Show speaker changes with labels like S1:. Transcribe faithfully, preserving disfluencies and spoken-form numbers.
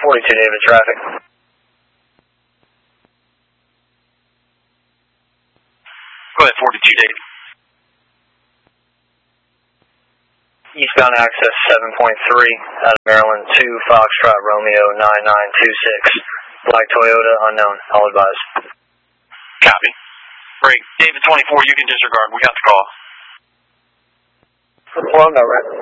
S1: forty-two David, traffic.
S2: Go ahead, forty-two David.
S1: Eastbound access seven point three, out of Maryland, two Foxtrot Romeo nine nine two six. Black Toyota, unknown, all advised.
S2: Copy. Great. David twenty-four, you can disregard. We got the call.
S1: Well, no, right.